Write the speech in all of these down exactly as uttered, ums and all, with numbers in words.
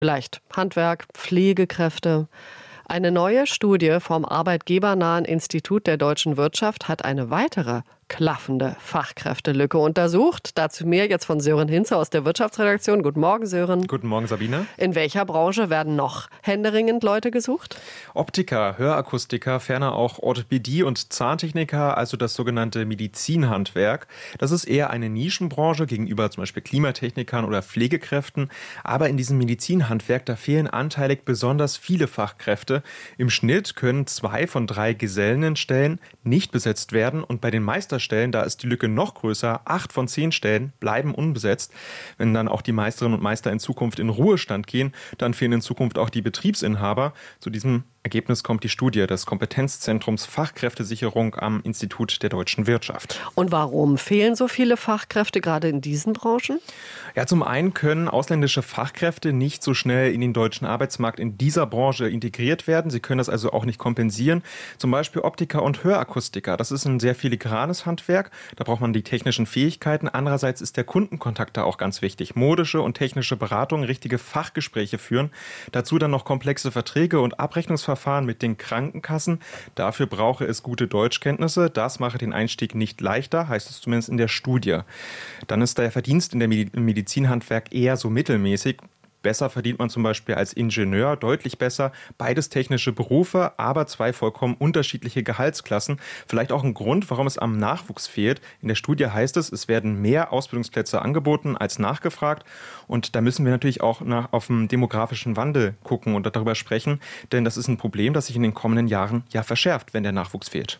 Vielleicht Handwerk, Pflegekräfte. Eine neue Studie vom Arbeitgebernahen Institut der deutschen Wirtschaft hat eine weitere klaffende Fachkräftelücke untersucht. Dazu mehr jetzt von Sören Hinze aus der Wirtschaftsredaktion. Guten Morgen, Sören. Guten Morgen, Sabine. In welcher Branche werden noch händeringend Leute gesucht? Optiker, Hörakustiker, ferner auch Orthopädie- und Zahntechniker, also das sogenannte Medizinhandwerk. Das ist eher eine Nischenbranche gegenüber zum Beispiel Klimatechnikern oder Pflegekräften. Aber in diesem Medizinhandwerk, da fehlen anteilig besonders viele Fachkräfte. Im Schnitt können zwei von drei Gesellenstellen nicht besetzt werden. Und bei den Meisterstellen, da ist die Lücke noch größer. Acht von zehn Stellen bleiben unbesetzt. Wenn dann auch die Meisterinnen und Meister in Zukunft in Ruhestand gehen, dann fehlen in Zukunft auch die Betriebsinhaber. Zu diesem Ergebnis kommt die Studie des Kompetenzzentrums Fachkräftesicherung am Institut der deutschen Wirtschaft. Und warum fehlen so viele Fachkräfte gerade in diesen Branchen? Ja, zum einen können ausländische Fachkräfte nicht so schnell in den deutschen Arbeitsmarkt in dieser Branche integriert werden. Sie können das also auch nicht kompensieren. Zum Beispiel Optiker und Hörakustiker. Das ist ein sehr filigranes Handwerk. Da braucht man die technischen Fähigkeiten. Andererseits ist der Kundenkontakt da auch ganz wichtig. Modische und technische Beratung, richtige Fachgespräche führen. Dazu dann noch komplexe Verträge und Abrechnungsverfahren mit den Krankenkassen. Dafür brauche es gute Deutschkenntnisse. Das mache den Einstieg nicht leichter, heißt es zumindest in der Studie. Dann ist der Verdienst in der Medizinhandwerk eher so mittelmäßig. Besser verdient man zum Beispiel als Ingenieur, deutlich besser. Beides technische Berufe, aber zwei vollkommen unterschiedliche Gehaltsklassen. Vielleicht auch ein Grund, warum es am Nachwuchs fehlt. In der Studie heißt es, es werden mehr Ausbildungsplätze angeboten als nachgefragt. Und da müssen wir natürlich auch nach, auf den demografischen Wandel gucken und darüber sprechen. Denn das ist ein Problem, das sich in den kommenden Jahren ja verschärft, wenn der Nachwuchs fehlt.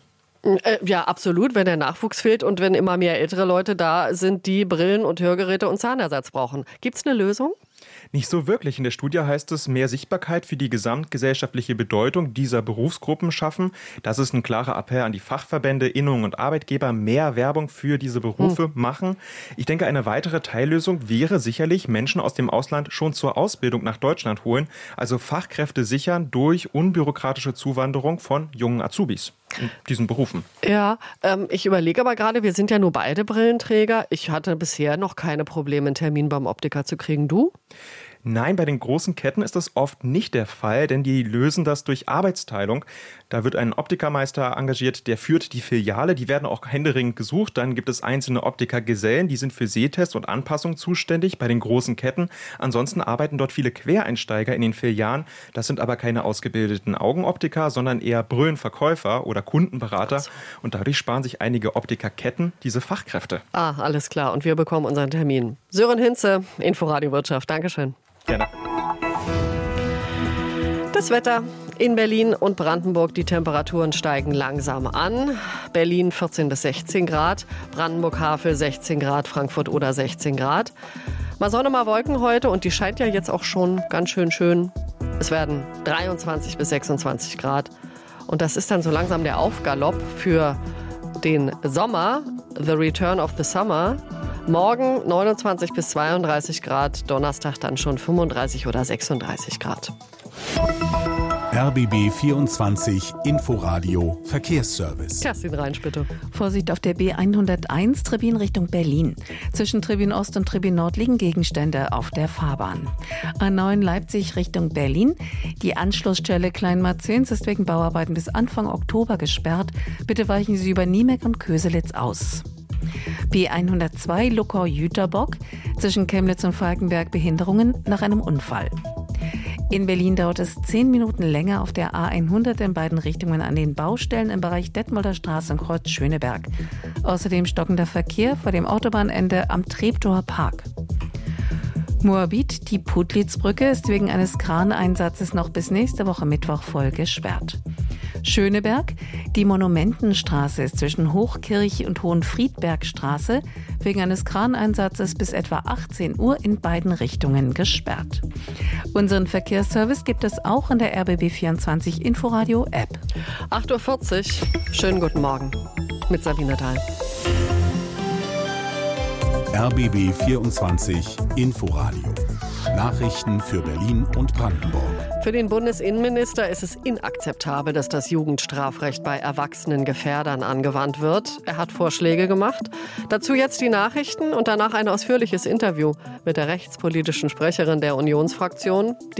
Ja, absolut, wenn der Nachwuchs fehlt und wenn immer mehr ältere Leute da sind, die Brillen und Hörgeräte und Zahnersatz brauchen. Gibt es eine Lösung? Nicht so wirklich. In der Studie heißt es, mehr Sichtbarkeit für die gesamtgesellschaftliche Bedeutung dieser Berufsgruppen schaffen. Das ist ein klarer Appell an die Fachverbände, Innungen und Arbeitgeber, mehr Werbung für diese Berufe hm. machen. Ich denke, eine weitere Teillösung wäre sicherlich, Menschen aus dem Ausland schon zur Ausbildung nach Deutschland holen, also Fachkräfte sichern durch unbürokratische Zuwanderung von jungen Azubis in diesen Berufen. Ja, ähm, ich überlege aber gerade, wir sind ja nur beide Brillenträger. Ich hatte bisher noch keine Probleme, einen Termin beim Optiker zu kriegen. Du? Nein, bei den großen Ketten ist das oft nicht der Fall, denn die lösen das durch Arbeitsteilung. Da wird ein Optikermeister engagiert, der führt die Filiale, die werden auch händeringend gesucht. Dann gibt es einzelne Optikergesellen, die sind für Sehtest und Anpassung zuständig bei den großen Ketten. Ansonsten arbeiten dort viele Quereinsteiger in den Filialen. Das sind aber keine ausgebildeten Augenoptiker, sondern eher Brillenverkäufer oder Kundenberater. So. Und dadurch sparen sich einige Optikerketten diese Fachkräfte. Ah, alles klar. Und wir bekommen unseren Termin. Sören Hinze, Inforadio Wirtschaft. Dankeschön. Gerne. Das Wetter in Berlin und Brandenburg. Die Temperaturen steigen langsam an. Berlin vierzehn bis sechzehn Grad, Brandenburg-Havel sechzehn Grad, Frankfurt oder sechzehn Grad. Mal Sonne, mal Wolken heute und die scheint ja jetzt auch schon ganz schön schön. Es werden dreiundzwanzig bis sechsundzwanzig Grad. Und das ist dann so langsam der Aufgalopp für den Sommer, the return of the summer. Morgen neunundzwanzig bis zweiunddreißig Grad, Donnerstag dann schon fünfunddreißig oder sechsunddreißig Grad. R B B vierundzwanzig Inforadio Verkehrsservice. Kerstin Reinsch, bitte. Vorsicht auf der B hunderteins, Tribün Richtung Berlin. Zwischen Tribün Ost und Tribün Nord liegen Gegenstände auf der Fahrbahn. A neun Leipzig Richtung Berlin. Die Anschlussstelle Kleinmarzens ist wegen Bauarbeiten bis Anfang Oktober gesperrt. Bitte weichen Sie über Niemeck und Köselitz aus. B hundertzwei Luckau-Jüterbock. Zwischen Chemnitz und Falkenberg Behinderungen nach einem Unfall. In Berlin dauert es zehn Minuten länger auf der A hundert in beiden Richtungen an den Baustellen im Bereich Detmolder Straße und Kreuz Schöneberg. Außerdem stockender Verkehr vor dem Autobahnende am Treptower Park. Moabit, die Putlitz-Brücke, ist wegen eines Kraneinsatzes noch bis nächste Woche Mittwoch voll gesperrt. Schöneberg, die Monumentenstraße ist zwischen Hochkirch und Hohenfriedbergstraße wegen eines Kraneinsatzes bis etwa achtzehn Uhr in beiden Richtungen gesperrt. Unseren Verkehrsservice gibt es auch in der R B B vierundzwanzig Inforadio App. acht Uhr vierzig, schönen guten Morgen mit Sabine Dahl. R B B vierundzwanzig Inforadio. Nachrichten für Berlin und Brandenburg. Für den Bundesinnenminister ist es inakzeptabel, dass das Jugendstrafrecht bei erwachsenen Gefährdern angewandt wird. Er hat Vorschläge gemacht. Dazu jetzt die Nachrichten und danach ein ausführliches Interview mit der rechtspolitischen Sprecherin der Unionsfraktion.